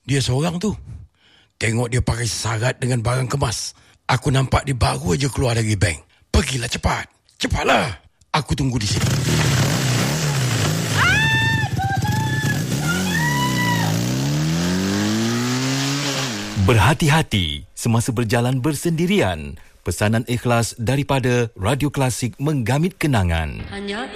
Dia seorang tu. Tengok dia pakai sarat dengan barang kemas. Aku nampak dia baru aja keluar dari bank. Pergilah cepat. Cepatlah. Aku tunggu di sini. Berhati-hati semasa berjalan bersendirian. Pesanan ikhlas daripada Radio Klasik menggamit kenangan. Hanya